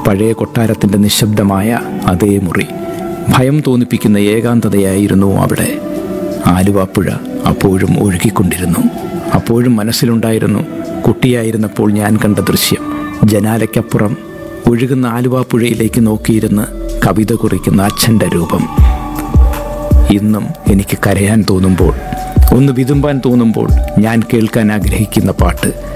പഴയ കൊട്ടാരത്തിൻ്റെ നിശബ്ദമായ അതേ മുറി. ഭയം തോന്നിപ്പിക്കുന്ന ഏകാന്തതയായിരുന്നു അവിടെ. ആലുവാപ്പുഴ അപ്പോഴും ഒഴുകിക്കൊണ്ടിരുന്നു. അപ്പോഴും മനസ്സിലുണ്ടായിരുന്നു കുട്ടിയായിരുന്നപ്പോൾ ഞാൻ കണ്ട ദൃശ്യം. ജനാലയ്ക്കപ്പുറം ഒഴുകുന്ന ആലുവാപ്പുഴയിലേക്ക് നോക്കിയിരുന്ന് കവിത കുറിക്കുന്ന അച്ഛൻ്റെ രൂപം. ഇന്നും എനിക്ക് കരയാൻ തോന്നുമ്പോൾ, ഒന്ന് വിതുമ്പാൻ തോന്നുമ്പോൾ ഞാൻ കേൾക്കാൻ ആഗ്രഹിക്കുന്ന പാട്ട്